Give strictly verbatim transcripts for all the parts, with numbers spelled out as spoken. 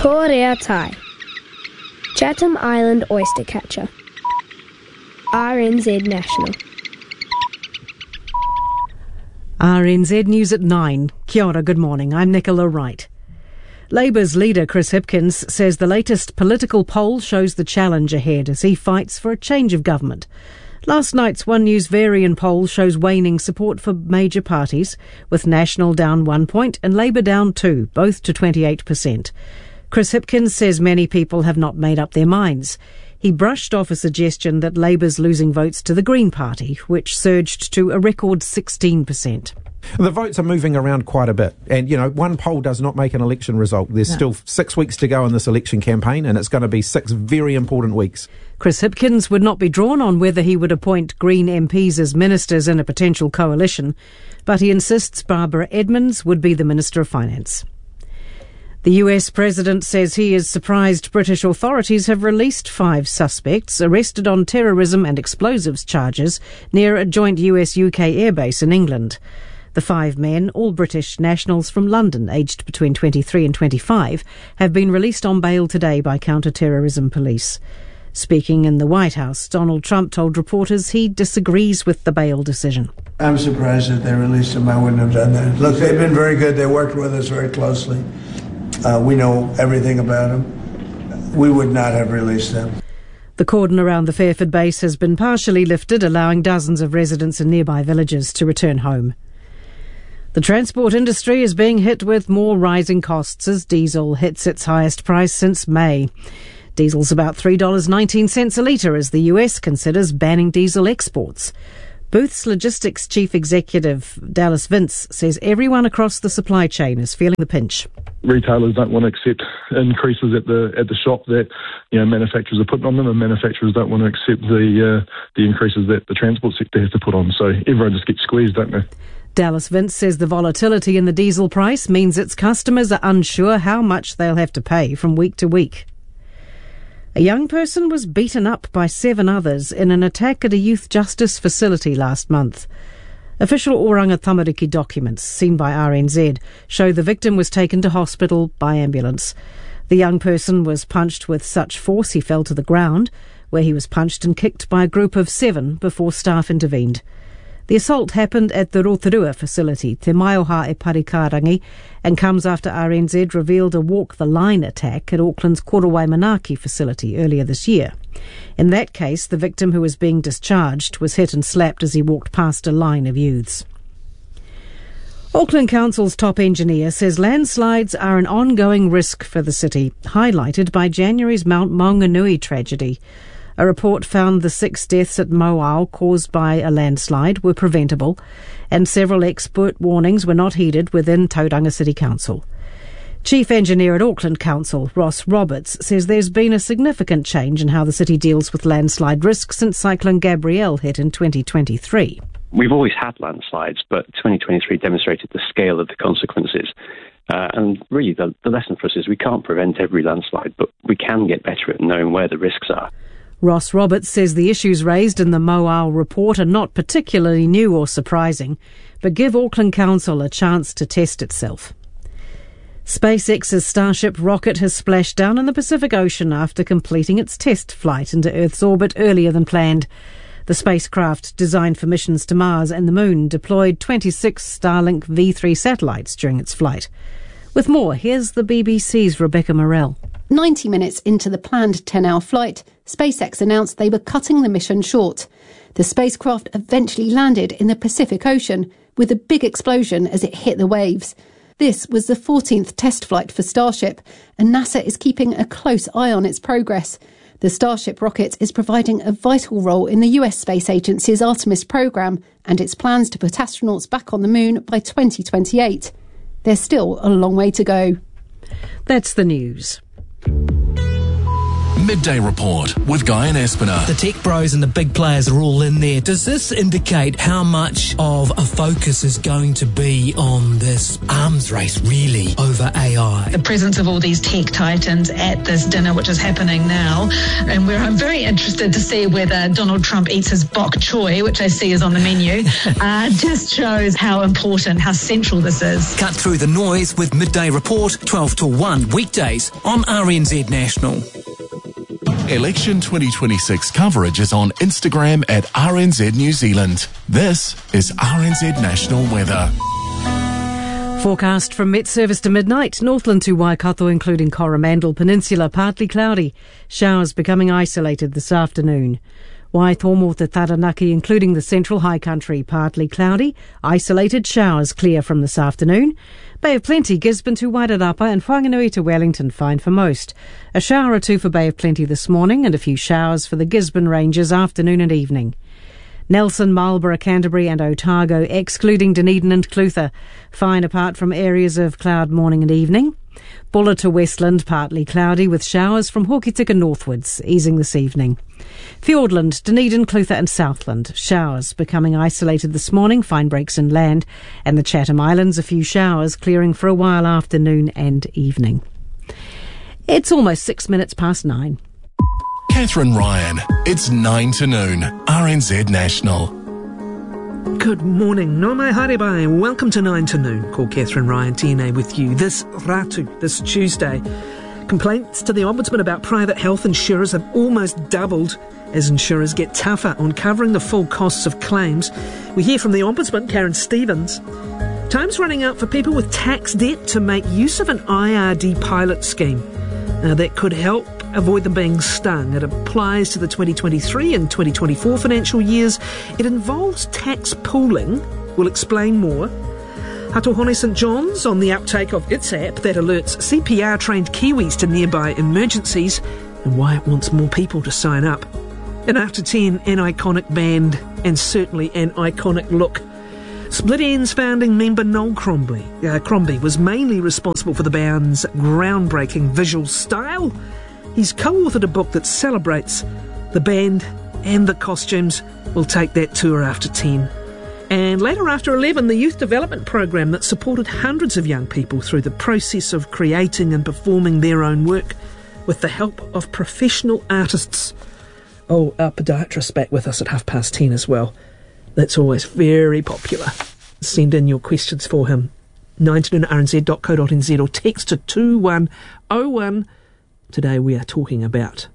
Tō rea tai. Chatham Island oyster catcher. R N Z National. R N Z News at nine. Kia ora, good morning. I'm Nicola Wright. Labour's leader Chris Hipkins says the latest political poll shows the challenge ahead as he fights for a change of government. Last night's One News Varian poll shows waning support for major parties, with National down one point and Labour down two, both to twenty-eight percent. Chris Hipkins says many people have not made up their minds. He brushed off a suggestion that Labour's losing votes to the Green Party, which surged to a record sixteen percent. The votes are moving around quite a bit. And, you know, one poll does not make an election result. There's no. still six weeks to go in this election campaign, and it's going to be six very important weeks. Chris Hipkins would not be drawn on whether he would appoint Green M Ps as ministers in a potential coalition, but he insists Barbara Edmonds would be the Minister of Finance. The U S President says he is surprised British authorities have released five suspects arrested on terrorism and explosives charges near a joint U S U K airbase in England. The five men, all British nationals from London, aged between twenty-three and twenty-five, have been released on bail today by counter-terrorism police. Speaking in the White House, Donald Trump told reporters he disagrees with the bail decision. I'm surprised that they released them. I wouldn't have done that. Look, they've been very good. They worked with us very closely. Uh, we know everything about them. We would not have released them. The cordon around the Fairford base has been partially lifted, allowing dozens of residents in nearby villages to return home. The transport industry is being hit with more rising costs as diesel hits its highest price since May. Diesel's about three dollars and nineteen cents a litre as the U S considers banning diesel exports. Booth's Logistics Chief Executive Dallas Vince says everyone across the supply chain is feeling the pinch. Retailers don't want to accept increases at the at the shop that you know manufacturers are putting on them, and manufacturers don't want to accept the uh, the increases that the transport sector has to put on. So everyone just gets squeezed, don't they? Dallas Vince says the volatility in the diesel price means its customers are unsure how much they'll have to pay from week to week. A young person was beaten up by seven others in an attack at a youth justice facility last month. Official Oranga Tamariki documents, seen by R N Z, show the victim was taken to hospital by ambulance. The young person was punched with such force he fell to the ground, where he was punched and kicked by a group of seven before staff intervened. The assault happened at the Rotorua facility, Te Maioha e Parikarangi, and comes after R N Z revealed a walk-the-line attack at Auckland's Korowai Manaki facility earlier this year. In that case, the victim who was being discharged was hit and slapped as he walked past a line of youths. Auckland Council's top engineer says landslides are an ongoing risk for the city, highlighted by January's Mount Maunganui tragedy. A report found the six deaths at Moao caused by a landslide were preventable, and several expert warnings were not heeded within Tauranga City Council. Chief Engineer at Auckland Council, Ross Roberts, says there's been a significant change in how the city deals with landslide risk since Cyclone Gabrielle hit in twenty twenty-three. We've always had landslides, but twenty twenty-three demonstrated the scale of the consequences. Uh, and really, the, the lesson for us is we can't prevent every landslide, but we can get better at knowing where the risks are. Ross Roberts says the issues raised in the Moao report are not particularly new or surprising, but give Auckland Council a chance to test itself. SpaceX's Starship rocket has splashed down in the Pacific Ocean after completing its test flight into Earth's orbit earlier than planned. The spacecraft, designed for missions to Mars and the Moon, deployed twenty-six Starlink V three satellites during its flight. With more, here's the B B C's Rebecca Morell. ninety minutes into the planned ten-hour flight, SpaceX announced they were cutting the mission short. The spacecraft eventually landed in the Pacific Ocean with a big explosion as it hit the waves. This was the fourteenth test flight for Starship, and NASA is keeping a close eye on its progress. The Starship rocket is providing a vital role in the U S Space Agency's Artemis program and its plans to put astronauts back on the moon by twenty twenty-eight. There's still a long way to go. That's the news. Midday Report with Guy and Espiner. The tech bros and the big players are all in there. Does this indicate how much of a focus is going to be on this arms race, really, over A I? the presence of all these tech titans at this dinner, which is happening now, and where I'm very interested to see whether Donald Trump eats his bok choy, which I see is on the menu, uh, just shows how important, how central this is. Cut through the noise with Midday Report, twelve to one weekdays on R N Z National. Election twenty twenty-six coverage is on Instagram at R N Z New Zealand. This is R N Z National Weather. Forecast from Met Service to midnight. Northland to Waikato, including Coromandel Peninsula, partly cloudy. Showers becoming isolated this afternoon. Waitomo to Taranaki, including the central high country, partly cloudy. Isolated showers clear from this afternoon. Bay of Plenty, Gisborne to Wairarapa and Whanganui to Wellington, fine for most. A shower or two for Bay of Plenty this morning and a few showers for the Gisborne Ranges afternoon and evening. Nelson, Marlborough, Canterbury and Otago, excluding Dunedin and Clutha, fine apart from areas of cloud morning and evening. Bulla to Westland, partly cloudy with showers from Hokitika northwards, easing this evening. Fiordland, Dunedin, Clutha and Southland, showers becoming isolated this morning, fine breaks inland, and the Chatham Islands, a few showers clearing for a while afternoon and evening. It's almost six minutes past nine. Catherine Ryan, it's nine to noon, R N Z National. Good morning, no mai haere. Welcome to nine to noon. Call Catherine Ryan, T N A with you. This Ratu, this Tuesday. Complaints to the Ombudsman about private health insurers have almost doubled as insurers get tougher on covering the full costs of claims. We hear from the Ombudsman, Karen Stevens. Time's running out for people with tax debt to make use of an I R D pilot scheme. Now, that could help avoid them being stung. It applies to the twenty twenty-three and twenty twenty-four financial years. It involves tax pooling. We'll explain more. Hatohone St John's on the uptake of its app that alerts C P R-trained Kiwis to nearby emergencies and why it wants more people to sign up. And after ten, an iconic band and certainly an iconic look. Split Enz founding member Noel Crombie, uh, Crombie was mainly responsible for the band's groundbreaking visual style. He's co-authored a book that celebrates the band and the costumes. We'll take that tour after ten. And later after eleven, the youth development program that supported hundreds of young people through the process of creating and performing their own work with the help of professional artists. Oh, our podiatrist back with us at half past ten as well. That's always very popular. Send in your questions for him. nine to noon r n z dot co dot n z or text to two one oh one. Today we are talking about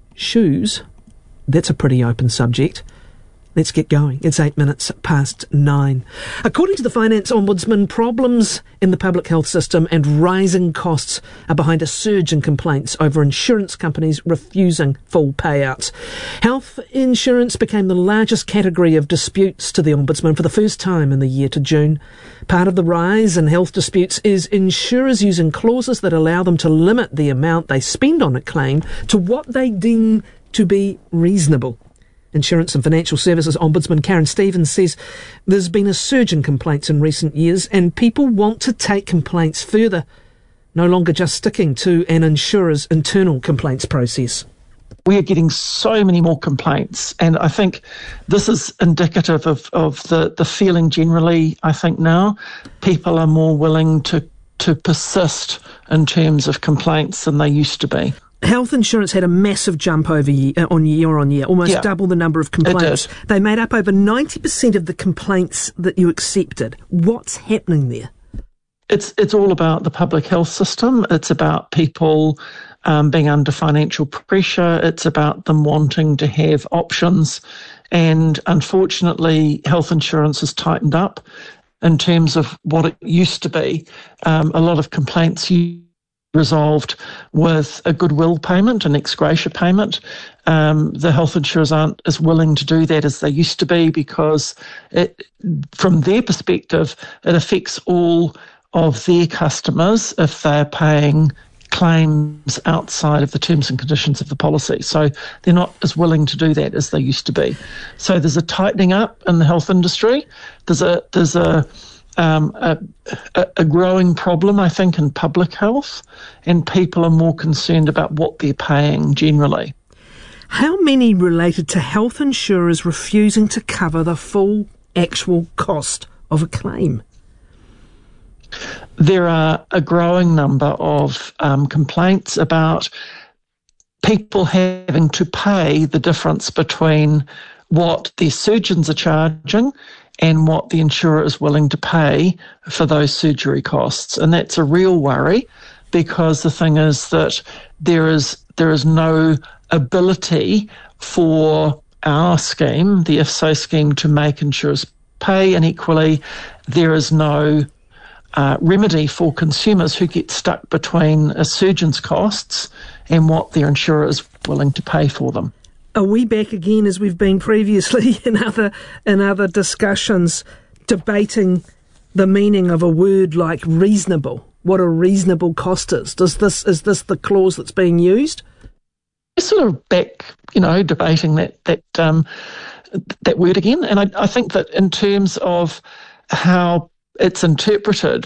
shoes. That's a pretty open subject. Let's get going. It's eight minutes past nine. According to the Finance Ombudsman, problems in the public health system and rising costs are behind a surge in complaints over insurance companies refusing full payouts. Health insurance became the largest category of disputes to the Ombudsman for the first time in the year to June. Part of the rise in health disputes is insurers using clauses that allow them to limit the amount they spend on a claim to what they deem to be reasonable. Insurance and Financial Services Ombudsman Karen Stevens says there's been a surge in complaints in recent years and people want to take complaints further, no longer just sticking to an insurer's internal complaints process. We are getting so many more complaints, and I think this is indicative of, of the, the feeling generally, I think now. People are more willing to, to persist in terms of complaints than they used to be. Health insurance had a massive jump over year, uh, on year on year, almost yeah, double the number of complaints. They made up over ninety percent of the complaints that you accepted. What's happening there? It's it's all about the public health system. It's about people um, being under financial pressure. It's about them wanting to have options. And unfortunately, health insurance has tightened up in terms of what it used to be. Um, a lot of complaints you resolved with a goodwill payment, an ex gratia payment. Um, the health insurers aren't as willing to do that as they used to be because it, from their perspective, it affects all of their customers if they're paying claims outside of the terms and conditions of the policy. So they're not as willing to do that as they used to be. So there's a tightening up in the health industry. There's a there's a Um, a, a growing problem, I think, in public health, and people are more concerned about what they're paying generally. How many related to health insurers refusing to cover the full actual cost of a claim? There are a growing number of um, complaints about people having to pay the difference between what their surgeons are charging and what the insurer is willing to pay for those surgery costs. And that's a real worry, because the thing is that there is there is no ability for our scheme, the I F S O scheme, to make insurers pay, and equally there is no uh, remedy for consumers who get stuck between a surgeon's costs and what their insurer is willing to pay for them. Are we back again, as we've been previously in other in other discussions, debating the meaning of a word like reasonable? What a reasonable cost is? Does this is this the clause that's being used? We're sort of back, you know, debating that that um, that word again, and I, I think that in terms of how it's interpreted,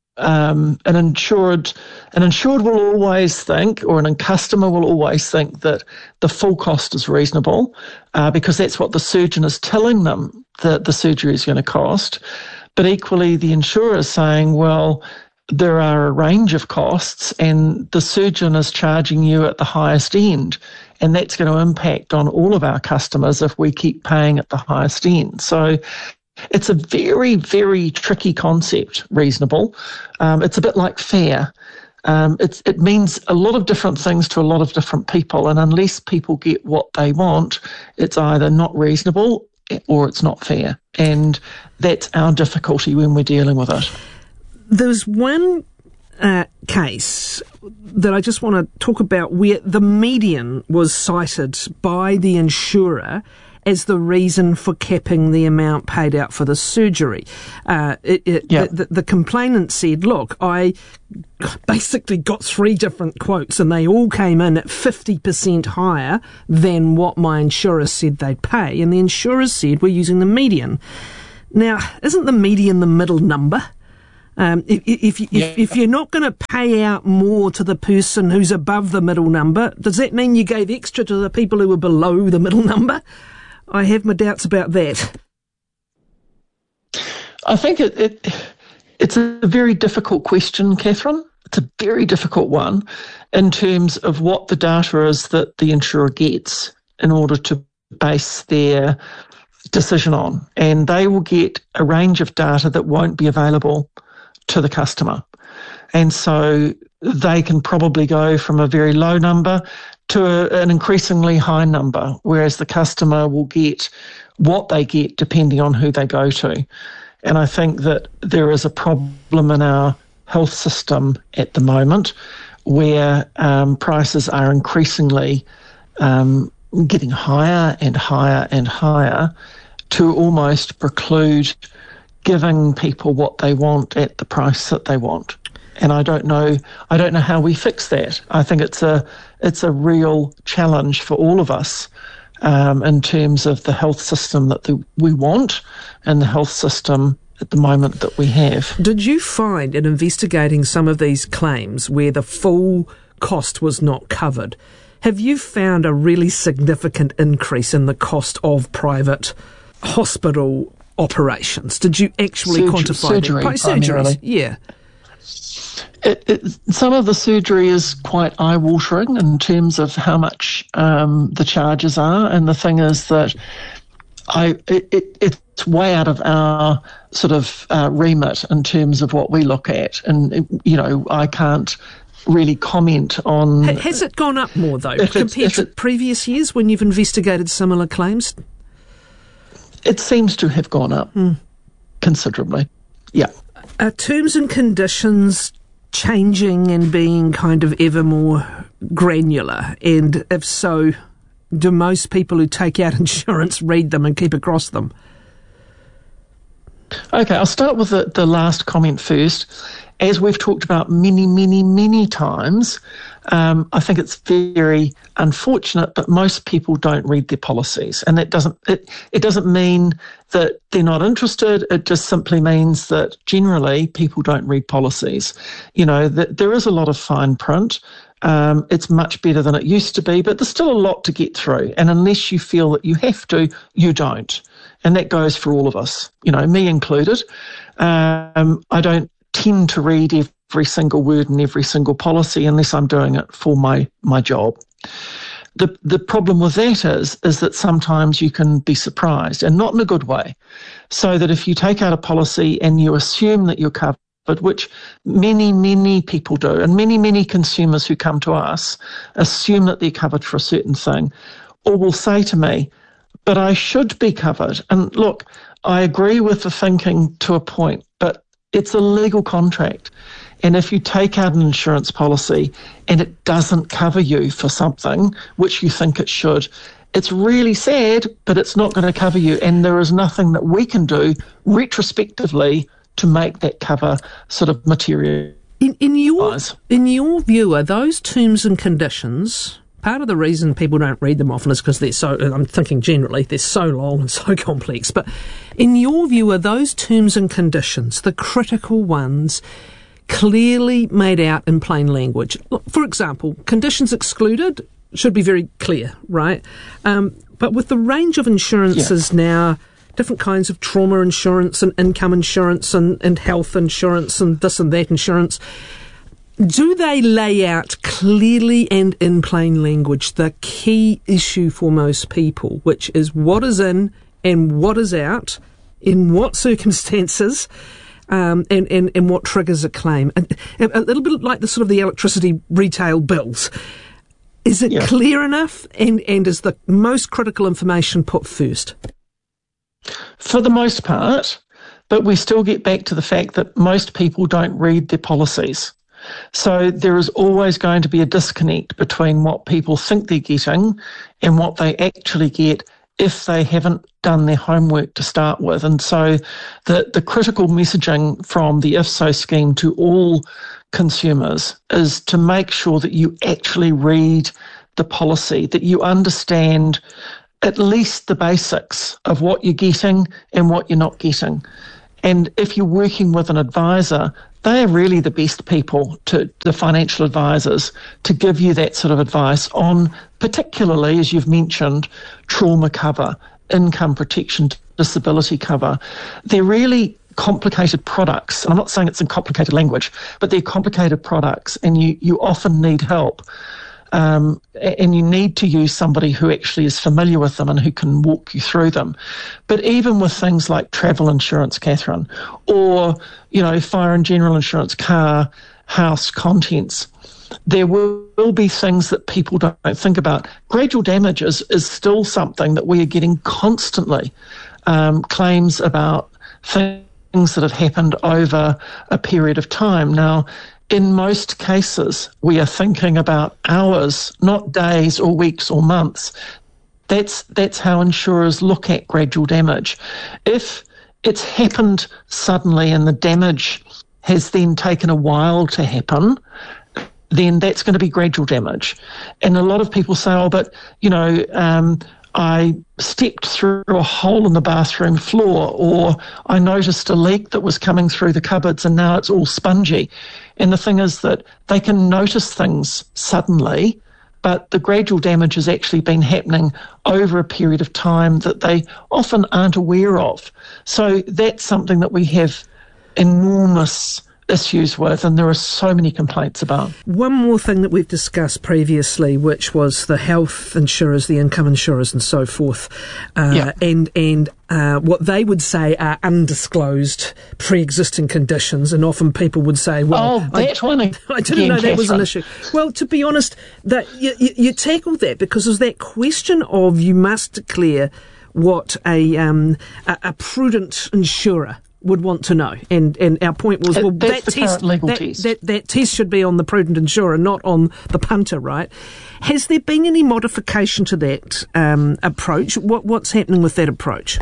um, an insured an insured will always think, or an customer will always think, that the full cost is reasonable, uh, because that's what the surgeon is telling them that the surgery is going to cost. But equally, the insurer is saying, well, there are a range of costs and the surgeon is charging you at the highest end, and that's going to impact on all of our customers if we keep paying at the highest end. So it's a very, very tricky concept, reasonable. Um, it's a bit like fair. Um, it's, it means a lot of different things to a lot of different people, and unless people get what they want, it's either not reasonable or it's not fair. And that's our difficulty when we're dealing with it. There's one uh, case that I just want to talk about where the median was cited by the insurer as the reason for capping the amount paid out for the surgery. Uh, it, it, yep. the, the complainant said, look, I basically got three different quotes and they all came in at fifty percent higher than what my insurer said they'd pay. And the insurer said, we're using the median. Now, isn't the median the middle number? Um, if, if, if, yeah. if you're not going to pay out more to the person who's above the middle number, does that mean you gave extra to the people who were below the middle number? I have my doubts about that. I think it, it it's a very difficult question, Catherine. It's a very difficult one in terms of what the data is that the insurer gets in order to base their decision on. And they will get a range of data that won't be available to the customer. And so they can probably go from a very low number to a, an increasingly high number, whereas the customer will get what they get depending on who they go to. And I think that there is a problem in our health system at the moment where um, prices are increasingly um, getting higher and higher and higher to almost preclude giving people what they want at the price that they want. And I don't know I don't know how we fix that. I think it's a it's a real challenge for all of us um, in terms of the health system that the, we want and the health system at the moment that we have. Did you find in investigating some of these claims where the full cost was not covered, have you found a really significant increase in the cost of private hospital operations? Did you actually Surg- quantify surgery, that? surgeries? Surgeries, yeah. It, it, some of the surgery is quite eye-watering in terms of how much um, the charges are, and the thing is that I it, it, it's way out of our sort of uh, remit in terms of what we look at, and you know I can't really comment on. Has it gone up more though if compared if to it, previous years when you've investigated similar claims? It seems to have gone up mm. considerably. Yeah. Are terms and conditions changing and being kind of ever more granular? And if so, do most people who take out insurance read them and keep across them? Okay, I'll start with the, the last comment first. As we've talked about many, many, many times, um, I think it's very unfortunate, but most people don't read their policies, and that doesn't it, it doesn't mean that they're not interested. It just simply means that generally people don't read policies. You know, that there is a lot of fine print. Um, it's much better than it used to be, but there's still a lot to get through. And unless you feel that you have to, you don't. And that goes for all of us, you know, me included. Um, I don't tend to read every single word in every single policy unless I'm doing it for my, my job. The the problem with that is, is that sometimes you can be surprised, and not in a good way. So that if you take out a policy and you assume that you're covered, which many, many people do, and many, many consumers who come to us assume that they're covered for a certain thing, or will say to me, but I should be covered. And look, I agree with the thinking to a point, but it's a legal contract. And if you take out an insurance policy and it doesn't cover you for something which you think it should, it's really sad, but it's not going to cover you. And there is nothing that we can do retrospectively to make that cover sort of material. In, in your in your view, are those terms and conditions, part of the reason people don't read them often is because they're so, I'm thinking generally, they're so long and so complex, but in your view, are those terms and conditions, the critical ones, clearly made out in plain language? For example, conditions excluded should be very clear, right? Um, but with the range of insurances yeah. now, different kinds of trauma insurance and income insurance and, and health insurance and this and that insurance, do they lay out clearly and in plain language the key issue for most people, which is what is in and what is out, in what circumstances, Um, and, and, and what triggers a claim? And a little bit like the sort of the electricity retail bills. Is it yeah. clear enough, and, and is the most critical information put first? For the most part, but we still get back to the fact that most people don't read their policies. So there is always going to be a disconnect between what people think they're getting and what they actually get if they haven't done their homework to start with. And so the, the critical messaging from the I F S O scheme to all consumers is to make sure that you actually read the policy, that you understand at least the basics of what you're getting and what you're not getting. And if you're working with an advisor, they are really the best people, to the financial advisors, to give you that sort of advice on, particularly, as you've mentioned, trauma cover, income protection, disability cover. They're really complicated products. And I'm not saying it's in complicated language, but they're complicated products, and you, you often need help. Um, and you need to use somebody who actually is familiar with them and who can walk you through them. But even with things like travel insurance, Catherine, or, you know, fire and general insurance, car, house, contents, there will, will be things that people don't think about. Gradual damage is, is still something that we are getting constantly, um, claims about things that have happened over a period of time. Now, in most cases, we are thinking about hours, not days or weeks or months. That's that's how insurers look at gradual damage. If it's happened suddenly and the damage has then taken a while to happen, then that's going to be gradual damage. And a lot of people say, oh, but, you know, um, I stepped through a hole in the bathroom floor, or I noticed a leak that was coming through the cupboards and now it's all spongy. And the thing is that they can notice things suddenly, but the gradual damage has actually been happening over a period of time that they often aren't aware of. So that's something that we have enormous issues with, and there are so many complaints about. One more thing that we've discussed previously, which was the health insurers, the income insurers and so forth, uh, yeah. and and uh, what they would say are undisclosed pre-existing conditions, and often people would say, well, oh, that I, one I didn't know that Catherine. was an issue. Well, to be honest, that you, you, you tackled that because there's that question of you must declare what a um, a, a prudent insurer would want to know, and and our point was, well, That's that the test legal that, test. That, that test should be on the prudent insurer, not on the punter, right? Has there been any modification to that um, approach? What what's happening with that approach?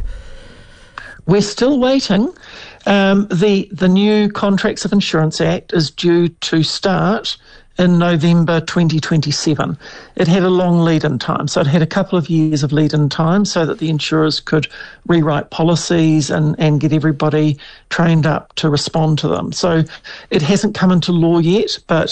We're still waiting. Um, the the new Contracts of Insurance Act is due to start in November twenty twenty-seven. It had a long lead-in time, so it had a couple of years of lead-in time so that the insurers could rewrite policies and, and get everybody trained up to respond to them. So it hasn't come into law yet, but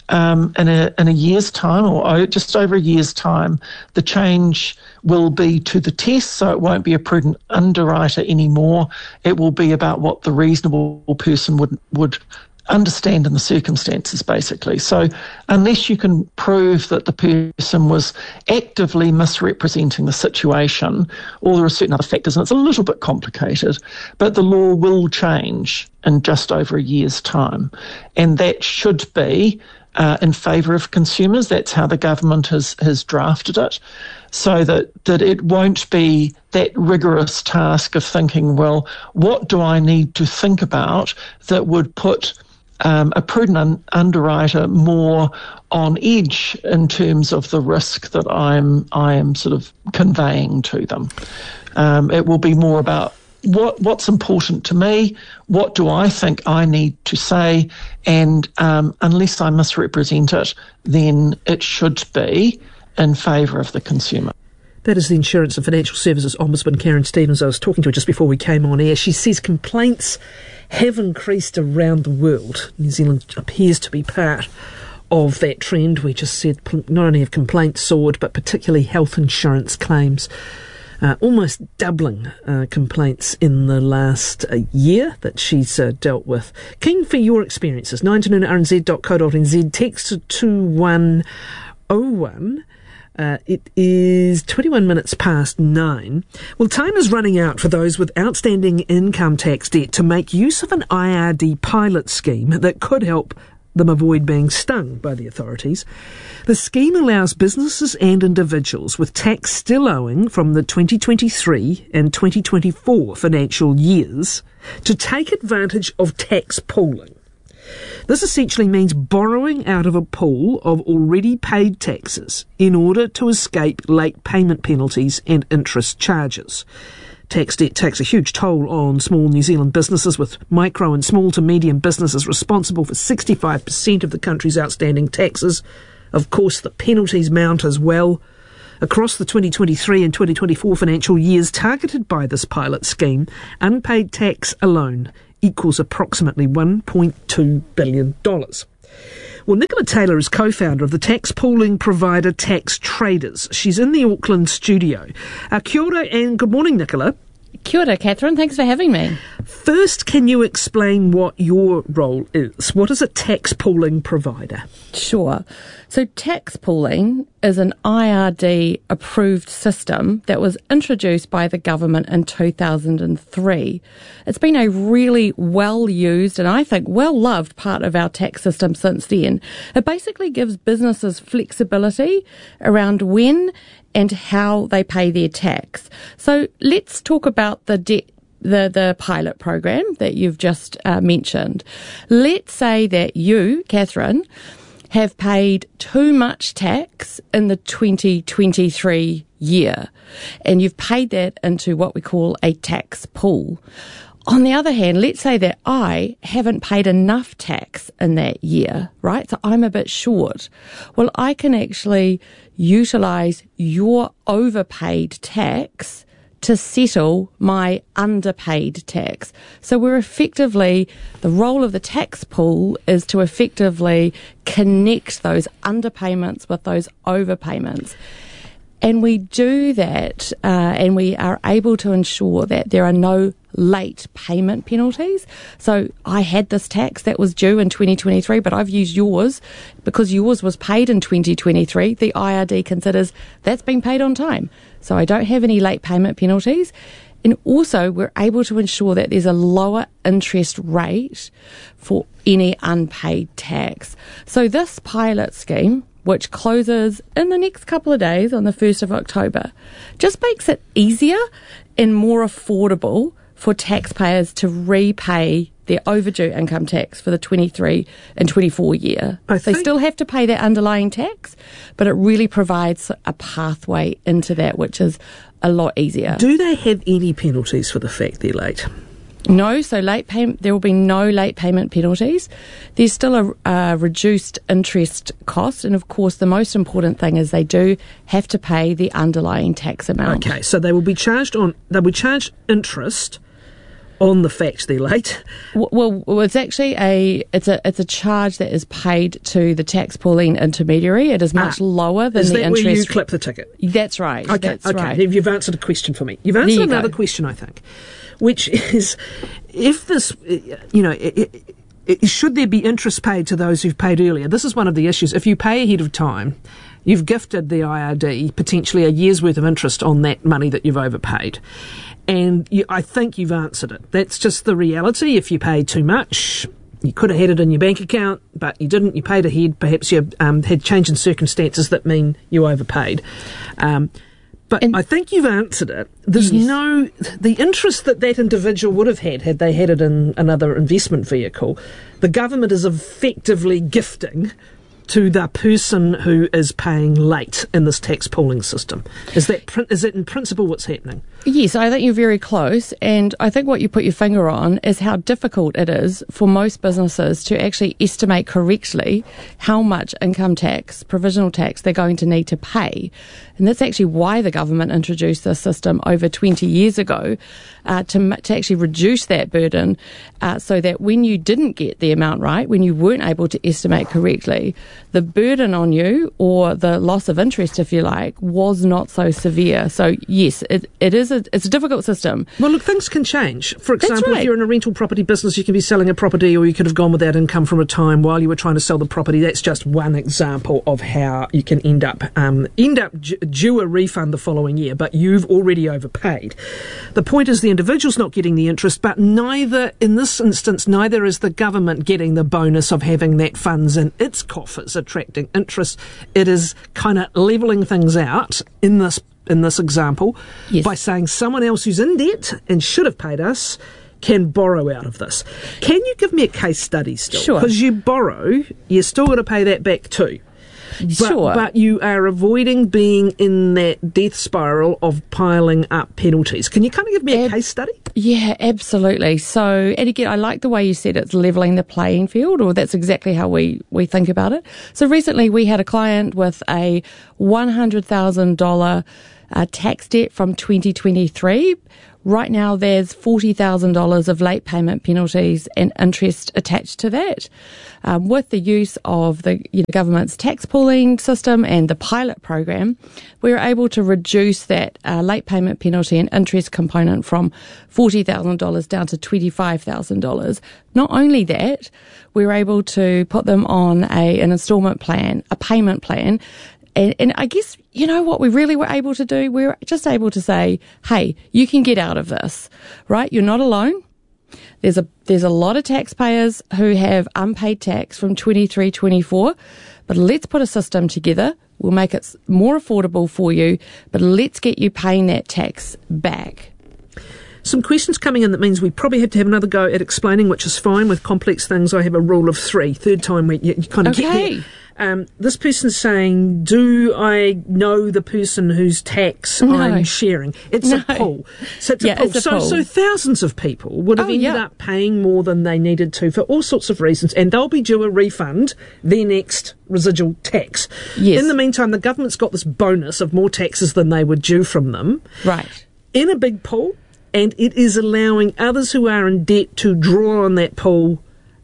um, in a in a year's time, or just over a year's time, the change will be to the test, so it won't be a prudent underwriter anymore. It will be about what the reasonable person would would understand in the circumstances, basically. So unless you can prove that the person was actively misrepresenting the situation, or there are certain other factors, and it's a little bit complicated, but the law will change in just over a year's time. And that should be uh, in favour of consumers. That's how the government has, has drafted it, so that, that it won't be that rigorous task of thinking, well, what do I need to think about that would put Um, a prudent un- underwriter more on edge in terms of the risk that I'm I am sort of conveying to them. Um, it will be more about what what's important to me, what do I think I need to say, and um, unless I misrepresent it, then it should be in favour of the consumer. That is the Insurance and Financial Services Ombudsman, Karen Stevens. I was talking to her just before we came on air. She says complaints have increased around the world. New Zealand appears to be part of that trend. We just said not only have complaints soared, but particularly health insurance claims, uh, almost doubling uh, complaints in the last uh, year that she's uh, dealt with. Keen for your experiences. nine to noon at r n z dot co dot n z. Text to two one oh one. Uh, it is twenty-one minutes past nine. Well, time is running out for those with outstanding income tax debt to make use of an I R D pilot scheme that could help them avoid being stung by the authorities. The scheme allows businesses and individuals with tax still owing from the twenty twenty-three and twenty twenty-four financial years to take advantage of tax pooling. This essentially means borrowing out of a pool of already paid taxes in order to escape late payment penalties and interest charges. Tax debt takes a huge toll on small New Zealand businesses, with micro and small to medium businesses responsible for sixty-five percent of the country's outstanding taxes. Of course, the penalties mount as well. Across the twenty twenty-three and twenty twenty-four financial years targeted by this pilot scheme, unpaid tax alone equals approximately one point two billion dollars. Well, Nicola Taylor is co-founder of the tax pooling provider Tax Traders. She's in the Auckland studio. Uh, kia ora and good morning, Nicola. Kia ora, Catherine. Thanks for having me. First, can you explain what your role is? What is a tax pooling provider? Sure. So tax pooling is an I R D approved system that was introduced by the government in two thousand three. It's been a really well used and I think well loved part of our tax system since then. It basically gives businesses flexibility around when and how they pay their tax. So let's talk about the debt the the pilot program that you've just uh, mentioned. Let's say that you, Catherine, have paid too much tax in the twenty twenty-three year, and you've paid that into what we call a tax pool. On the other hand, let's say that I haven't paid enough tax in that year, right? So I'm a bit short. Well, I can actually utilise your overpaid tax to settle my underpaid tax. So we're effectively, the role of the tax pool is to effectively connect those underpayments with those overpayments. And we do that, uh, and we are able to ensure that there are no late payment penalties. So I had this tax that was due in twenty twenty-three, but I've used yours because yours was paid in twenty twenty-three. The I R D considers that's been paid on time. So I don't have any late payment penalties. And also we're able to ensure that there's a lower interest rate for any unpaid tax. So this pilot scheme, which closes in the next couple of days on the first of October, just makes it easier and more affordable for taxpayers to repay their overdue income tax for the twenty-three and twenty-four year. They still have to pay their underlying tax, but it really provides a pathway into that, which is a lot easier. Do they have any penalties for the fact they're late? No, so late payment, there will be no late payment penalties. There's still a uh, reduced interest cost, and of course the most important thing is they do have to pay the underlying tax amount. Okay, so they will be charged on, they will charge interest on the fact they're late. Well, well, it's actually a it's a it's a charge that is paid to the tax pooling intermediary. It is much ah, lower than is the that interest. Where you clip the ticket? That's right. Okay, that's okay. Right. You've answered a question for me. You've answered you another go. question, I think, which is, if this, you know. It, it, should there be interest paid to those who've paid earlier? This is one of the issues. If you pay ahead of time, you've gifted the I R D potentially a year's worth of interest on that money that you've overpaid. And you, I think you've answered it. That's just the reality. If you pay too much, you could have had it in your bank account, but you didn't. You paid ahead. Perhaps you um, had change in circumstances that mean you overpaid. Um, But and I think you've answered it. There's yes. no... The interest that that individual would have had, had they had it in another investment vehicle, the government is effectively gifting to the person who is paying late in this tax pooling system. Is that is that in principle what's happening? Yes, I think you're very close, and I think what you put your finger on is how difficult it is for most businesses to actually estimate correctly how much income tax, provisional tax, they're going to need to pay. And that's actually why the government introduced this system over twenty years ago, uh, to, to actually reduce that burden, uh, so that when you didn't get the amount right, when you weren't able to estimate correctly, the burden on you, or the loss of interest, if you like, was not so severe. So yes, it, it is a, it's a difficult system. Well, look, things can change. For example, right. if you're in a rental property business, you can be selling a property, or you could have gone without income from a time while you were trying to sell the property. That's just one example of how you can end up um, end up due a refund the following year, but you've already overpaid. The point is the individual's not getting the interest, but neither, in this instance, neither is the government getting the bonus of having that funds in its coffers attracting interest. It is kind of levelling things out in this in this example yes. by saying someone else who's in debt and should have paid us can borrow out of this. Can you give me a case study still? Sure. Because you borrow, you're still got to pay that back too. But, sure. but you are avoiding being in that death spiral of piling up penalties. Can you kind of give me a Ab- case study? Yeah, absolutely. So, and again, I like the way you said it's levelling the playing field, or that's exactly how we, we think about it. So recently we had a client with a one hundred thousand dollars uh, tax debt from twenty twenty-three. Right now there's forty thousand dollars of late payment penalties and interest attached to that. Um, with the use of the you know, government's tax pooling system and the pilot program, we were able to reduce that uh, late payment penalty and interest component from forty thousand dollars down to twenty-five thousand dollars. Not only that, we were able to put them on a, an instalment plan, a payment plan. And, and I guess, you know what we really were able to do? We were just able to say, hey, you can get out of this, right? You're not alone. There's a, there's a lot of taxpayers who have unpaid tax from twenty-three, twenty-four, but let's put a system together. We'll make it more affordable for you, but let's get you paying that tax back. Some questions coming in that means we probably have to have another go at explaining, which is fine. With complex things, I have a rule of three. Third time we you, you kind of okay. get there. Um, this person's saying, do I know the person whose tax no. I'm sharing? It's no. a pool. So it's yeah, a pool. It's a so, pool. so thousands of people would have oh, ended yeah. up paying more than they needed to for all sorts of reasons, and they'll be due a refund, their next residual tax. Yes. In the meantime, the government's got this bonus of more taxes than they were due from them. Right. In a big pool, and it is allowing others who are in debt to draw on that pool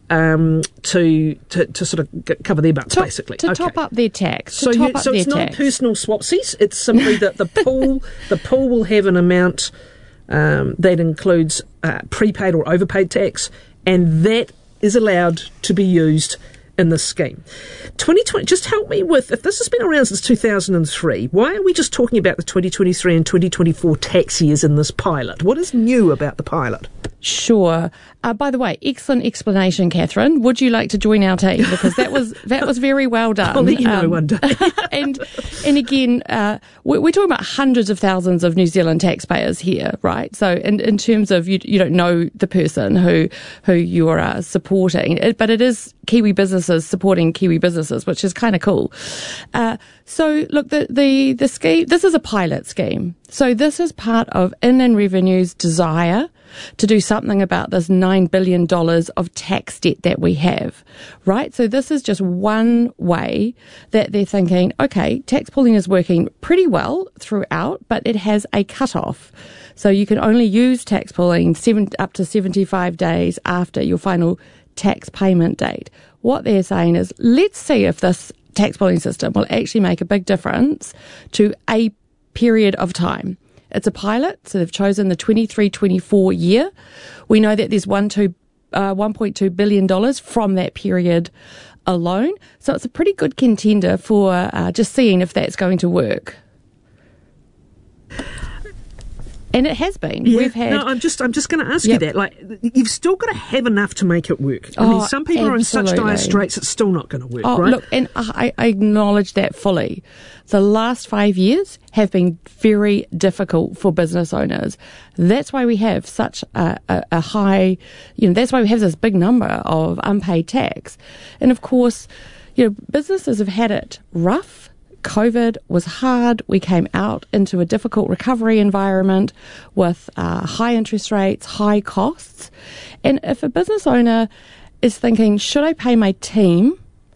Um, to, to to sort of get, cover their butts, top, basically. To okay. top up their tax. So, to top you, up so their it's not tax. personal swapsies. It's simply that the pool the pool will have an amount um, that includes uh, prepaid or overpaid tax, and that is allowed to be used in this scheme. twenty twenty, just help me with, if this has been around since two thousand three, why are we just talking about the twenty twenty-three and twenty twenty-four tax years in this pilot? What is new about the pilot? Sure. Uh, by the way, excellent explanation, Catherine. Would you like to join our team? Because that was that was very well done. I'll let you know um, one day. and and again, uh, we're, we're talking about hundreds of thousands of New Zealand taxpayers here, right? So in, in terms of you, you don't know the person who who you are uh, supporting, it, but it is Kiwi businesses supporting Kiwi businesses, which is kind of cool. Uh, so look, the, the the scheme. This is a pilot scheme. So this is part of Inland Revenue's desire to do something about this nine billion dollars of tax debt that we have, right? So this is just one way that they're thinking, okay, tax pooling is working pretty well throughout, but it has a cutoff. So you can only use tax pooling seven, up to seventy-five days after your final tax payment date. What they're saying is, let's see if this tax pooling system will actually make a big difference to a period of time. It's a pilot, so they've chosen the twenty-three twenty-four year. We know that there's one, two, uh, one point two billion dollars from that period alone. So it's a pretty good contender for uh, just seeing if that's going to work. And it has been. Yeah. We've had. No, I'm just, I'm just going to ask Yep. you that. Like, you've still got to have enough to make it work. I Oh, mean, some people are in such dire absolutely. straits it's still not going to work, Oh, right? look, and I, I acknowledge that fully. The last five years have been very difficult for business owners. That's why we have such a, a, a high, you know, that's why we have this big number of unpaid tax. And of course, you know, businesses have had it rough. COVID was hard. We came out into a difficult recovery environment with uh, high interest rates, high costs. And if a business owner is thinking, should I pay my team,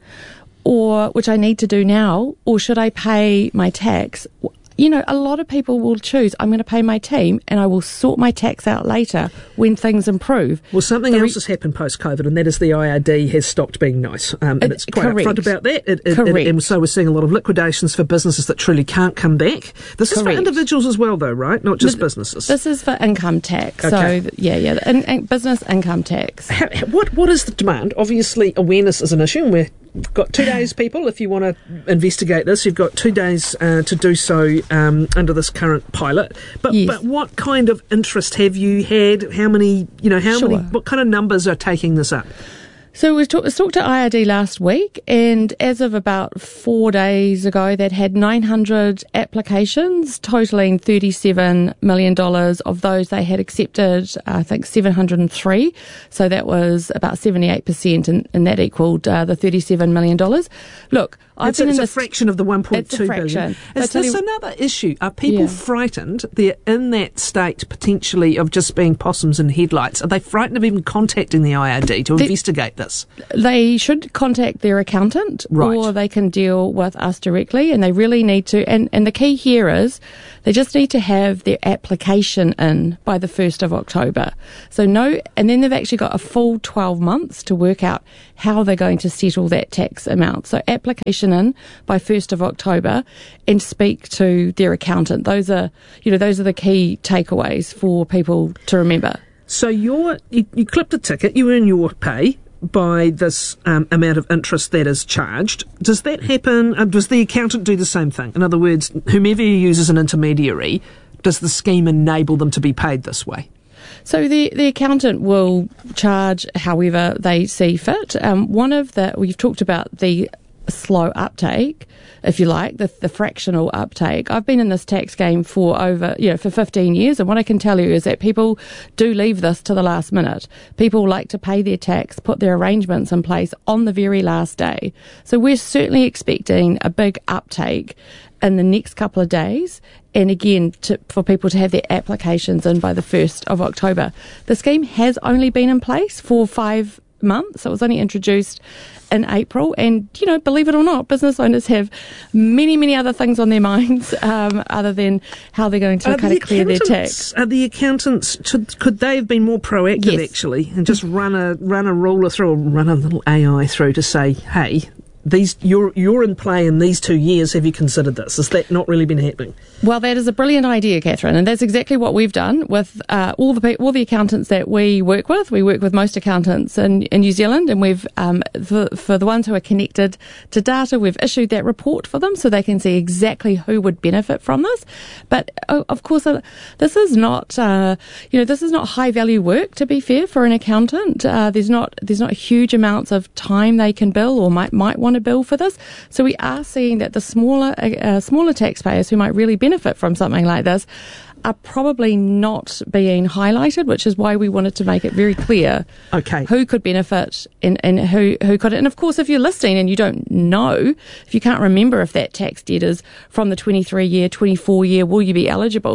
or which I need to do now, or should I pay my tax? You know, a lot of people will choose, I'm going to pay my team and I will sort my tax out later when things improve. Well, something The re- else has happened post-COVID, and that is the I R D has stopped being nice. Um, and It- it's quite correct. upfront about that. It, it, Correct. it- and so we're seeing a lot of liquidations for businesses that truly can't come back. This is for Correct. individuals as well, though, right? Not just businesses. This is for income tax. Okay. So, yeah, yeah, in, in business income tax. How, how- what What is the demand? Obviously, awareness is an issue, and we've got two days, people. If you want to investigate this, you've got two days uh, to do so um, under this current pilot. But Yes. but what kind of interest have you had? How many? You know, how Sure. many? What kind of numbers are taking this up? So we talked, talked to I R D last week, and as of about four days ago, they'd had nine hundred applications, totaling thirty-seven million dollars. Of those, they had accepted, I think, seven hundred three. So that was about seventy-eight percent, and, and that equaled uh, the thirty-seven million dollars. Look, I've It's, been a, in it's a this fraction of the one point It's a two billion. fraction. But Is tell this you- another issue? Are people Yeah. frightened? They're in that state potentially of just being possums in headlights. Are they frightened of even contacting the I R D to The- investigate this? They should contact their accountant, Right. or they can deal with us directly, and they really need to. And, and the key here is they just need to have their application in by the first of October. So no, and then they've actually got a full twelve months to work out how they're going to settle that tax amount. So application in by first of October, and speak to their accountant. Those are, you know, those are the key takeaways for people to remember. So you're, you, you clipped a ticket, you earn your pay by this um, amount of interest that is charged. Does that happen? Um, does the accountant do the same thing? In other words, whomever you use as an intermediary, does the scheme enable them to be paid this way? So the, the accountant will charge however they see fit. Um, one of the, we've talked about the slow uptake, if you like, the, the fractional uptake. I've been in this tax game for over, you know, for fifteen years, and what I can tell you is that people do leave this to the last minute. People like to pay their tax, put their arrangements in place on the very last day. So we're certainly expecting a big uptake in the next couple of days, and again, to, for people to have their applications in by the first of October. The scheme has only been in place for five months. It was only introduced in April, and, you know, believe it or not, business owners have many, many other things on their minds um, other than how they're going to Are kind the of clear their accountants- tax. Are the accountants, should, could they have been more proactive, Yes. actually, and just run a run a ruler through, or run a little A I through to say, hey, these you're you're in play in these two years, have you considered this? Has that not really been happening? Well, that is a brilliant idea, Catherine, and that's exactly what we've done with uh, all the pe- all the accountants that we work with. We work with most accountants in, in New Zealand, and we've um, for, for the ones who are connected to data, we've issued that report for them so they can see exactly who would benefit from this. But uh, of course, uh, this is not uh, you know this is not high value work. To be fair, for an accountant, uh, there's not there's not huge amounts of time they can bill or might might want to bill for this. So we are seeing that the smaller uh, smaller taxpayers who might really benefit from something like this are probably not being highlighted, which is why we wanted to make it very clear okay. who could benefit and, and who, who could. And of course, if you're listening and you don't know, if you can't remember if that tax debt is from the twenty-three year, twenty-four year, will you be eligible?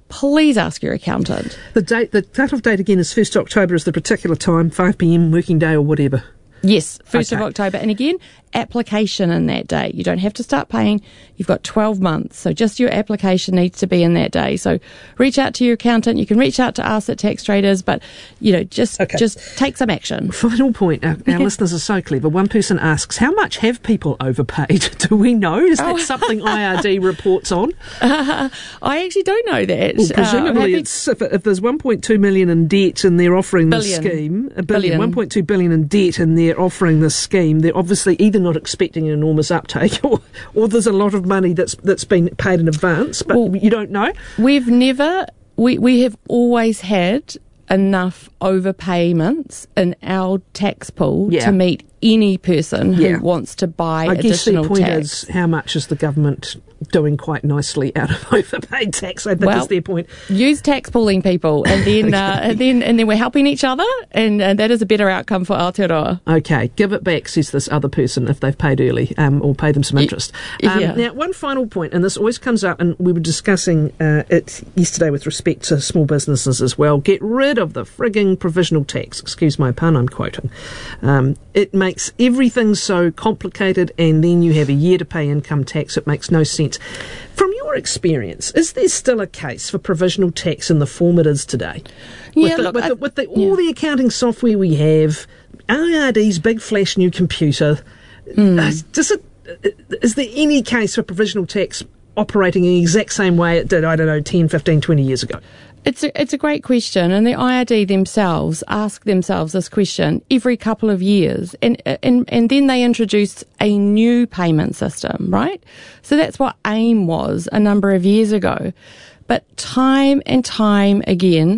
please ask your accountant. The date, the cut-off date again is first of October is the particular time, five p.m, working day or whatever. Yes, first Okay. of October. And again, application in that day. You don't have to start paying. You've got twelve months. So just your application needs to be in that day. So reach out to your accountant. You can reach out to us at Tax Traders, but, you know, just Okay. just take some action. Final point. Our, our listeners are so clever. One person asks, how much have people overpaid? Do we know? Is that Oh. something I R D reports on? Uh, I actually don't know that. Well, Uh, I'm presumably, happy- it's, if, if there's one point two million in debt and they're offering this Billion. scheme, a billion, Billion. one point two billion in debt and they're offering this scheme, they're obviously either not expecting an enormous uptake or, or there's a lot of money that's that's been paid in advance, but Well, you don't know. We've never, we, we have always had enough overpayments in our tax pool Yeah. to meet any person who Yeah. wants to buy I guess the additional point tax. is, how much is the government doing quite nicely out of overpaid tax? I think Well, is their point. Use tax pooling, people, and then uh, and then and then we're helping each other, and, and that is a better outcome for Aotearoa. Okay, give it back, says this other person, if they've paid early, um, or pay them some interest. Um, yeah. Now, one final point, and this always comes up, and we were discussing uh, it yesterday with respect to small businesses as well. Get rid of the frigging provisional tax. Excuse my pun, I'm quoting. Um, it makes everything so complicated, and then you have a year to pay income tax. It makes no sense. From your experience, is there still a case for provisional tax in the form it is today? Yeah, with the, look, with, I- the, with the, all the accounting software we have, I R D's big flash new computer, Hmm. uh, does it, uh, is there any case for provisional tax operating in the exact same way it did, I don't know, ten, fifteen, twenty years ago? It's a, it's a great question, and the I R D themselves ask themselves this question every couple of years, and and and then they introduce a new payment system, right? So that's what AIM was a number of years ago, but time and time again,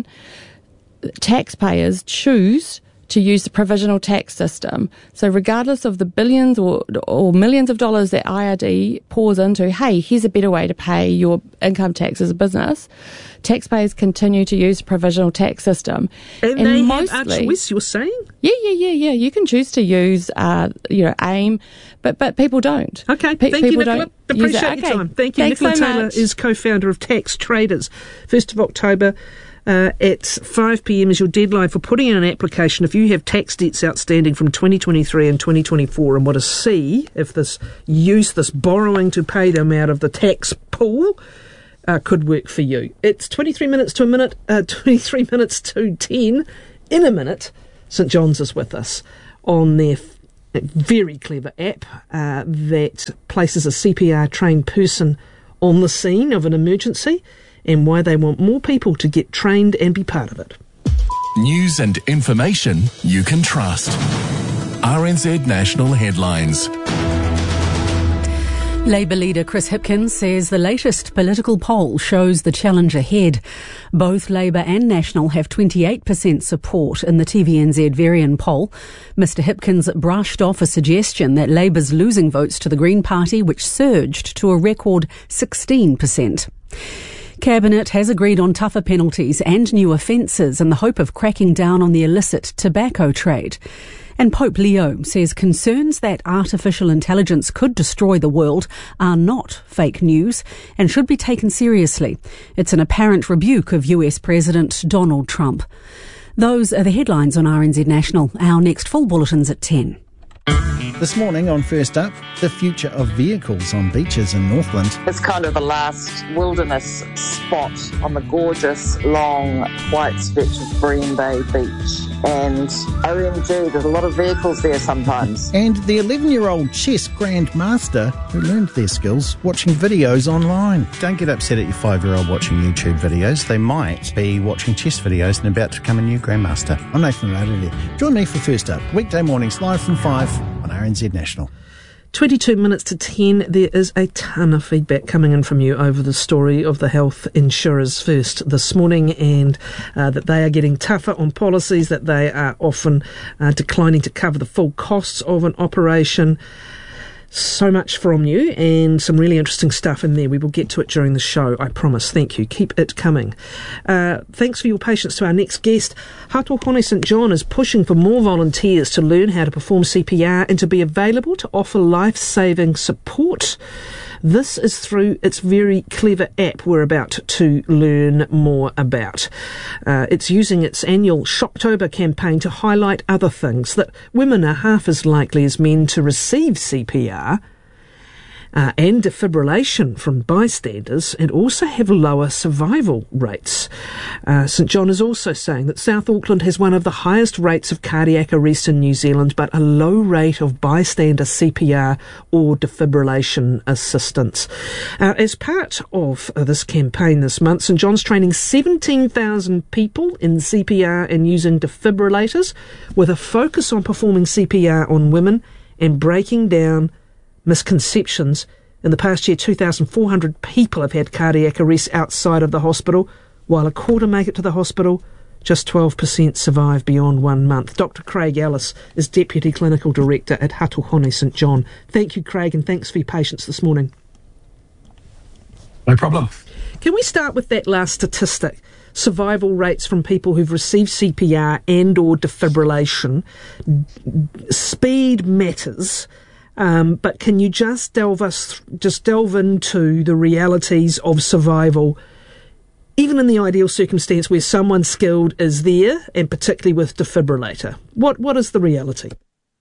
taxpayers choose to use the provisional tax system. So regardless of the billions or, or millions of dollars that I R D pours into, hey, here's a better way to pay your income tax as a business, taxpayers continue to use the provisional tax system. And, they have a choice, you're saying? Yeah, yeah, yeah, yeah. You can choose to use, uh, you know, AIM, but but people don't. Okay, Pe- thank you, people Nicola. don't Appreciate use it. your Okay. time. Thank you. Thanks Nicola so Taylor much. is co-founder of Tax Traders. first of October uh, at five p.m. is your deadline for putting in an application if you have tax debts outstanding from twenty twenty-three and twenty twenty-four and want to see if this use, this borrowing to pay them out of the tax pool uh, could work for you. It's twenty-three minutes to a minute, uh, twenty-three minutes to ten. In a minute, St John's is with us on their f- very clever app uh, that places a C P R trained person on the scene of an emergency, and why they want more people to get trained and be part of it. News and information you can trust. R N Z National Headlines. Labour leader Chris Hipkins says the latest political poll shows the challenge ahead. Both Labour and National have twenty-eight percent support in the T V N Z Varian poll. Mr Hipkins brushed off a suggestion that Labour's losing votes to the Green Party, which surged to a record sixteen percent. Cabinet has agreed on tougher penalties and new offences in the hope of cracking down on the illicit tobacco trade. And Pope Leo says concerns that artificial intelligence could destroy the world are not fake news and should be taken seriously. It's an apparent rebuke of U S President Donald Trump. Those are the headlines on R N Z National. Our next full bulletin's at ten. This morning on First Up, the future of vehicles on beaches in Northland. It's kind of a last wilderness spot on the gorgeous, long, white stretch of Bream Bay Beach. And O M G, there's a lot of vehicles there sometimes. And the eleven-year-old chess grandmaster who learned their skills watching videos online. Don't get upset at your five-year-old watching YouTube videos. They might be watching chess videos and about to become a new grandmaster. I'm Nathan Rowley. Join me for First Up, weekday mornings live from five on R N Z National. twenty-two minutes to ten, there is a ton of feedback coming in from you over the story of the health insurers first this morning, and uh, that they are getting tougher on policies, that they are often uh, declining to cover the full costs of an operation. So much from you, and some really interesting stuff in there. We will get to it during the show, I promise. Thank you. Keep it coming. Uh, thanks for your patience to our next guest. Hatohone St John is pushing for more volunteers to learn how to perform C P R and to be available to offer life-saving support. This is through its very clever app we're about to learn more about. Uh, it's using its annual Shocktober campaign to highlight other things, that women are half as likely as men to receive C P R Uh, and defibrillation from bystanders, and also have lower survival rates. Uh, St John is also saying that South Auckland has one of the highest rates of cardiac arrest in New Zealand, but a low rate of bystander C P R or defibrillation assistance. Uh, as part of uh, this campaign this month, St John's training seventeen thousand people in C P R and using defibrillators, with a focus on performing C P R on women and breaking down misconceptions. In the past year, two thousand four hundred people have had cardiac arrest outside of the hospital, while a quarter make it to the hospital. Just twelve percent survive beyond one month. Doctor Craig Ellis is Deputy Clinical Director at Hatuhone St John. Thank you, Craig, and thanks for your patience this morning. No problem. Can we start with that last statistic? Survival rates from people who've received C P R and or defibrillation. Speed matters. Um, but can you just delve us, just delve into the realities of survival, even in the ideal circumstance where someone skilled is there, and particularly with defibrillator? What what is the reality?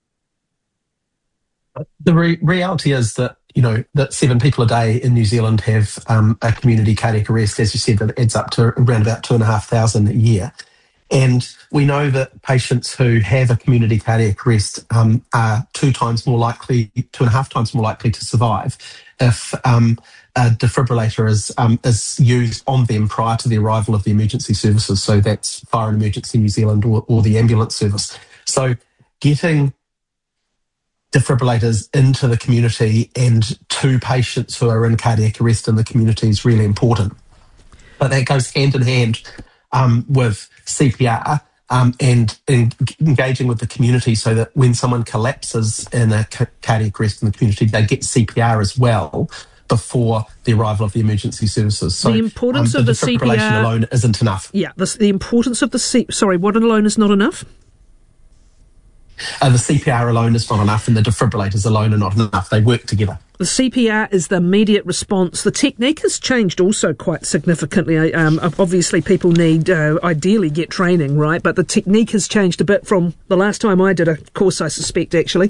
The re- reality is that, you know, that seven people a day in New Zealand have um, a community cardiac arrest. As you said, that adds up to around about two and a half thousand a year. And we know that patients who have a community cardiac arrest um, are two times more likely, two and a half times more likely to survive if um, a defibrillator is um, is used on them prior to the arrival of the emergency services. So that's Fire and Emergency New Zealand or, or the ambulance service. So getting defibrillators into the community and to patients who are in cardiac arrest in the community is really important. But that goes hand in hand um, with C P R um, and, and engaging with the community so that when someone collapses in a ca- cardiac arrest in the community, they get C P R as well before the arrival of the emergency services. So the importance um, of the the C P R defibrillation alone isn't enough. Yeah, the, the importance of the C. Sorry, what alone is not enough? Uh, the C P R alone is not enough, and the defibrillators alone are not enough. They work together. The C P R is the immediate response. The technique has changed also quite significantly. Um, obviously, people need, uh, ideally, get training, right? But the technique has changed a bit from the last time I did a course, I suspect, actually.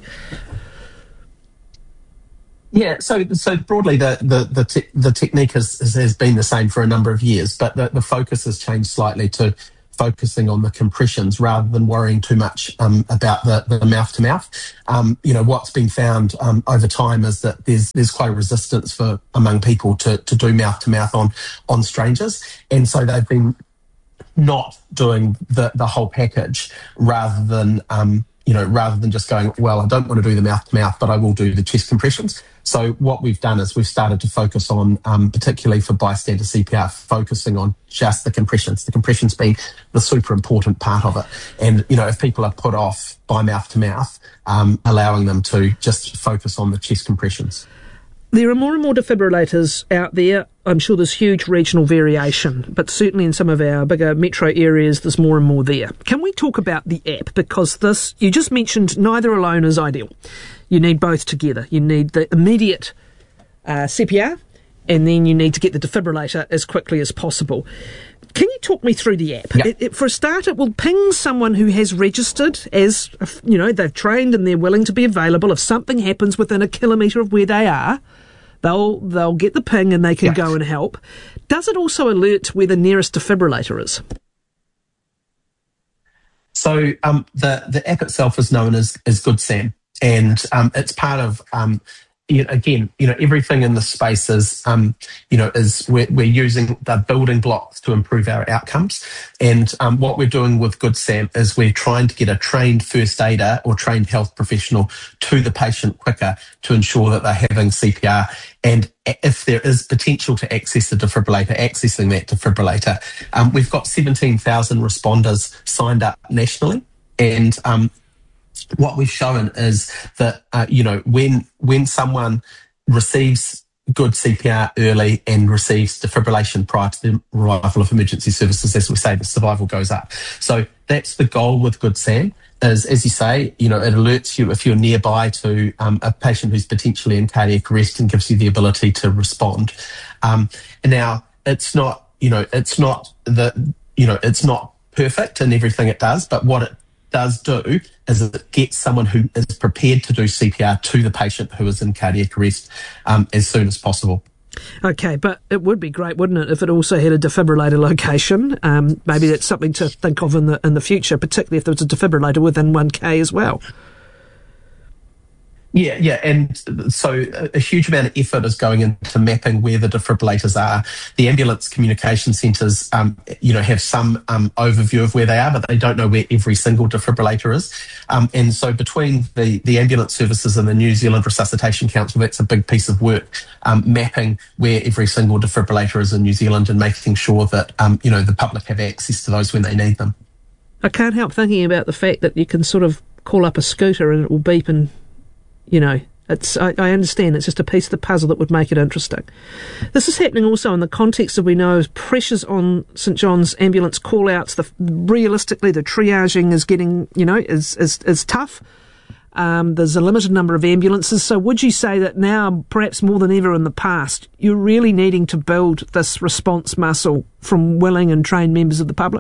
Yeah, so so broadly, the the the, te- the technique has, has has been the same for a number of years, but the, the focus has changed slightly to focusing on the compressions rather than worrying too much um, about the, the mouth-to-mouth. Um, you know, what's been found um, over time is that there's there's quite a resistance for among people to, to do mouth-to-mouth on on strangers, and so they've been not doing the, the whole package rather than, um, you know, rather than just going, well, I don't want to do the mouth-to-mouth, but I will do the chest compressions. So what we've done is we've started to focus on, um, particularly for bystander C P R, focusing on just the compressions, the compressions being the super important part of it. And, you know, if people are put off by mouth-to-mouth, um, allowing them to just focus on the chest compressions. There are more and more defibrillators out there. I'm sure there's huge regional variation, but certainly in some of our bigger metro areas, there's more and more there. Can we talk about the app? Because this, you just mentioned neither alone is ideal. You need both together. You need the immediate uh, C P R, and then you need to get the defibrillator as quickly as possible. Can you talk me through the app? Yep. It, it, for a start, it will ping someone who has registered as, you know, they've trained and they're willing to be available. If something happens within a kilometre of where they are, they'll they'll get the ping and they can yes. go and help. Does it also alert where the nearest defibrillator is? So um, the, the app itself is known as, as Good Sam, and um, it's part of... Um, You know, again, you know, everything in the space is, um, you know, is we're, we're using the building blocks to improve our outcomes. And um, what we're doing with Good Sam is we're trying to get a trained first aider or trained health professional to the patient quicker to ensure that they're having C P R. And if there is potential to access the defibrillator, accessing that defibrillator. Um, we've got seventeen thousand responders signed up nationally. And um what we've shown is that, uh, you know, when when someone receives good C P R early and receives defibrillation prior to the arrival of emergency services, as we say, the survival goes up. So that's the goal with Good Sam. is, as you say, you know, it alerts you if you're nearby to um, a patient who's potentially in cardiac arrest and gives you the ability to respond. Um, now, it's not, you know, it's not the, you know, it's not perfect in everything it does, but what it does do is it gets someone who is prepared to do C P R to the patient who is in cardiac arrest um, as soon as possible. Okay, but it would be great, wouldn't it, if it also had a defibrillator location? Um, maybe that's something to think of in the in the future, particularly if there was a defibrillator within one K as well. Yeah, yeah, and so a huge amount of effort is going into mapping where the defibrillators are. The ambulance communication centres, um, you know, have some um, overview of where they are, but they don't know where every single defibrillator is. Um, and so between the, the ambulance services and the New Zealand Resuscitation Council, that's a big piece of work, um, mapping where every single defibrillator is in New Zealand and making sure that, um, you know, the public have access to those when they need them. I can't help thinking about the fact that you can sort of call up a scooter and it will beep and... You know, it's I, I understand it's just a piece of the puzzle that would make it interesting. This is happening also in the context of, we know, pressures on St John's ambulance call-outs. The, realistically, the triaging is getting, you know, is, is, is tough. Um, there's a limited number of ambulances. So would you say that now, perhaps more than ever in the past, you're really needing to build this response muscle from willing and trained members of the public?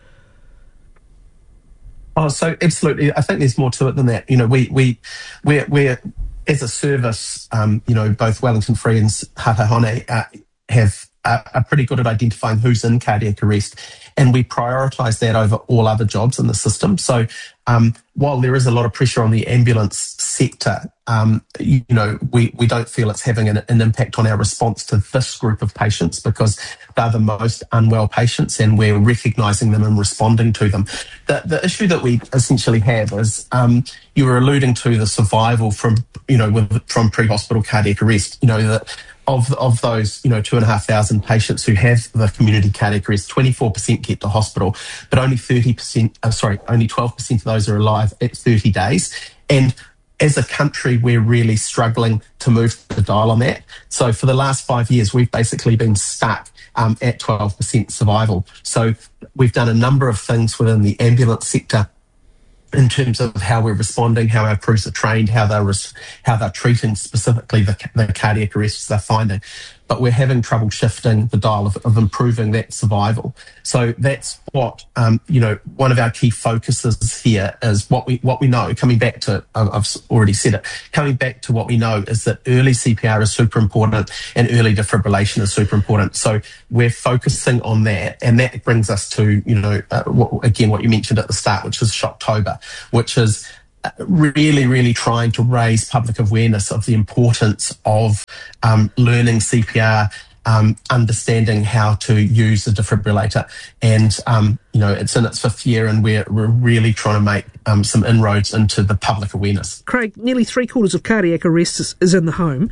Oh, so absolutely. I think there's more to it than that. You know, we, we, we're, we're as a service, um, you know, both Wellington Free and Hata Hone uh, have uh, are pretty good at identifying who's in cardiac arrest, and we prioritise that over all other jobs in the system. So um, while there is a lot of pressure on the ambulance sector, um, you, you know, we, we don't feel it's having an, an impact on our response to this group of patients, because they're the most unwell patients and we're recognising them and responding to them. The, the issue that we essentially have is um, you were alluding to the survival from, you know, with, from pre-hospital cardiac arrest, you know, that Of of those, you know, two and a half thousand patients who have the community cardiac arrest, twenty-four percent get to hospital, but only thirty percent, uh, sorry, only twelve percent of those are alive at thirty days. And as a country, we're really struggling to move the dial on that. So for the last five years, we've basically been stuck um, at twelve percent survival. So we've done a number of things within the ambulance sector in terms of how we're responding, how our crews are trained, how they're res- how they're treating specifically the, the cardiac arrests they're finding. But we're having trouble shifting the dial of, of improving that survival. So that's what, um, you know, one of our key focuses here is what we what we know, coming back to, I've already said it, coming back to what we know is that early C P R is super important and early defibrillation is super important. So we're focusing on that, and that brings us to, you know, uh, what, again, what you mentioned at the start, which is Shocktober, which is really, really trying to raise public awareness of the importance of um, learning C P R, um, understanding how to use a defibrillator. And, um, you know, it's in its fifth year and we're, we're really trying to make um, some inroads into the public awareness. Craig, nearly three quarters of cardiac arrest is, is in the home.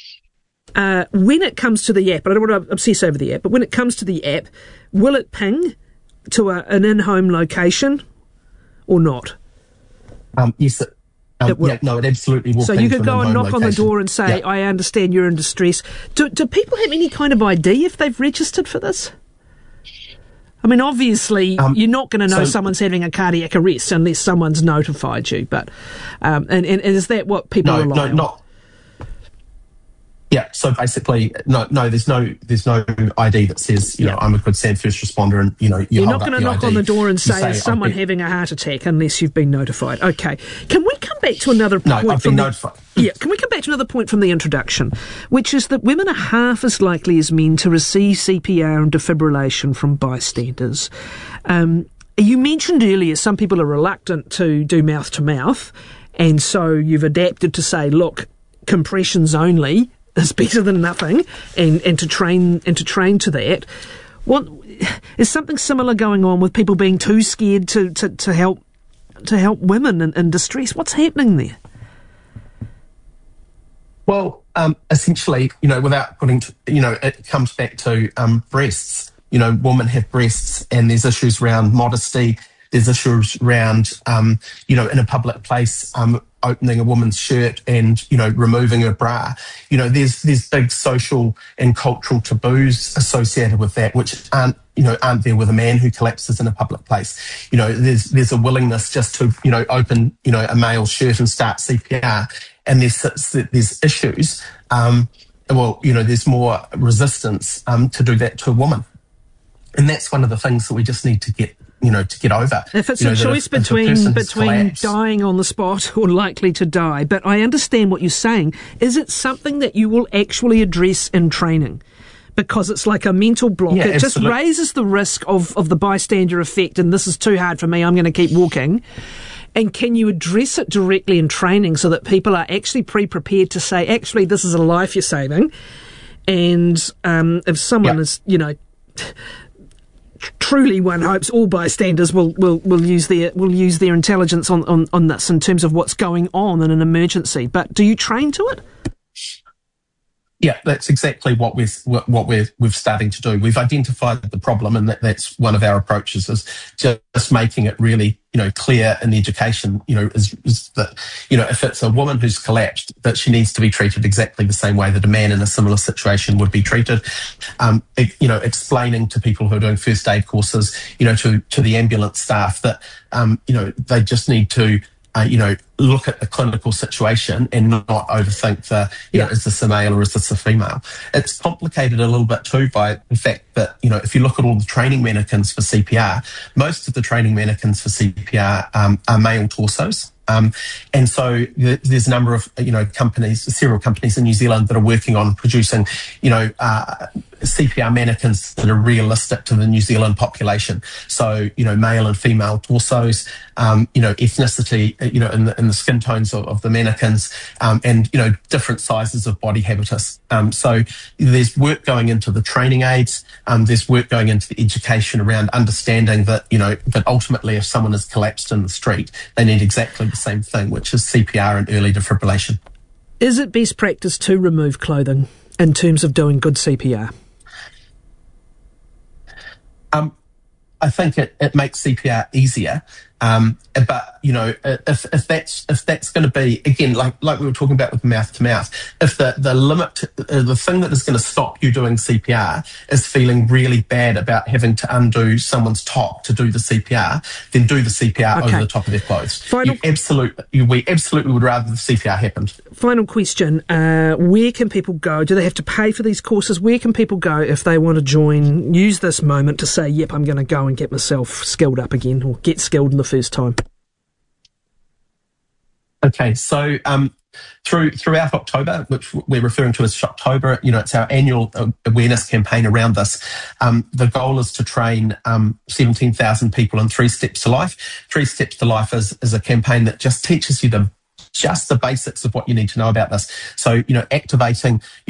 Uh, when it comes to the app, I don't want to obsess over the app, but when it comes to the app, will it ping to a, an in-home location or not? Um, yes, it, um, it will. Yeah, no, it absolutely will. So you could go and knock location. on the door and say, yeah. I understand you're in distress. Do, do people have any kind of I D if they've registered for this? I mean, obviously, um, you're not going to know so, someone's having a cardiac arrest unless someone's notified you. But um, and, and is that what people no, rely no, on? Not. Yeah, so basically, no, no, there's no, there's no I D that says, you yeah. know, I'm a good SAN first responder, and you know, you you're not going to knock I D. on the door and say, say "Is someone been, having a heart attack?" Unless you've been notified. Okay, can we come back to another no, point? No, I've from been the, notified. Yeah, can we come back to another point from the introduction, which is that women are half as likely as men to receive C P R and defibrillation from bystanders. Um, you mentioned earlier some people are reluctant to do mouth to mouth, and so you've adapted to say, "Look, compressions only is better than nothing," and, and to train and to train to that. What is something similar going on with people being too scared to, to, to help to help women in, in distress? What's happening there? Well, um, essentially, you know, without putting, to, you know, it comes back to um, breasts. You know, women have breasts, and there's issues around modesty. There's issues around, um, you know, in a public place, um, opening a woman's shirt and, you know, removing her bra. You know, there's there's big social and cultural taboos associated with that, which aren't, you know, aren't there with a man who collapses in a public place. You know, there's there's a willingness just to, you know, open, you know, a male's shirt and start C P R. And there's there's issues. Um, well, you know, there's more resistance um, to do that to a woman. And that's one of the things that we just need to get, you know, to get over. If it's you know, a choice if, between if between collapsed, dying on the spot or likely to die, but I understand what you're saying. Is it something that you will actually address in training? Because it's like a mental block. Yeah, it just absolutely. raises the risk of, of the bystander effect, and this is too hard for me, I'm going to keep walking. And can you address it directly in training so that people are actually pre-prepared to say, actually, this is a life you're saving, and um, if someone yeah. is, you know... Truly, one hopes all bystanders will, will, will use their will use their intelligence on, on, on this in terms of what's going on in an emergency. But do you train to it? Yeah, that's exactly what we're what we're we're starting to do. We've identified the problem, and that, that's one of our approaches is just making it really, you know, clear in the education. You know, is, is that, you know, if it's a woman who's collapsed, that she needs to be treated exactly the same way that a man in a similar situation would be treated. Um, it, you know, explaining to people who are doing first aid courses, you know, to to the ambulance staff that, um, you know, they just need to. Uh, you know, look at the clinical situation and not overthink the, you yeah. know, is this a male or is this a female? It's complicated a little bit too by the fact that, you know, if you look at all the training mannequins for C P R, most of the training mannequins for C P R um, are male torsos. Um, and so th- there's a number of, you know, companies, several companies in New Zealand that are working on producing, you know, uh, C P R mannequins that are realistic to the New Zealand population. So, you know, male and female torsos, um, you know, ethnicity, you know, in the, in the skin tones of, of the mannequins, um, and, you know, different sizes of body habitus. Um, so there's work going into the training aids. Um, there's work going into the education around understanding that, you know, that ultimately if someone is collapsed in the street, they need exactly the same thing, which is C P R and early defibrillation. Is it best practice to remove clothing in terms of doing good C P R? Um, I think it, it makes C P R easier. Um, but, you know, if, if that's, if that's going to be, again, like, like we were talking about with mouth to mouth, if the, the limit, uh, the thing that is going to stop you doing C P R is feeling really bad about having to undo someone's top to do the C P R, then do the C P R okay. over the top of their clothes. Final, you absolutely, you, we absolutely would rather the C P R happened. Final question, uh, where can people go? Do they have to pay for these courses? Where can people go if they want to join, use this moment to say, yep, I'm going to go and get myself skilled up again, or get skilled in the first time? Okay, so um, through throughout October, which we're referring to as Shocktober, you know, it's our annual awareness campaign around this. Um, the goal is to train um, seventeen thousand people in Three Steps to Life. Three Steps to Life is, is a campaign that just teaches you the just the basics of what you need to know about this. So, you know, activating